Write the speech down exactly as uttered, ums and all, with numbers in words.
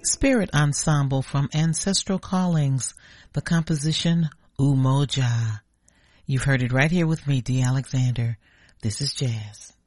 Spirit Ensemble from Ancestral Callings, the composition Umoja. You've heard it right here with me, Dee Alexander. This is Jazz.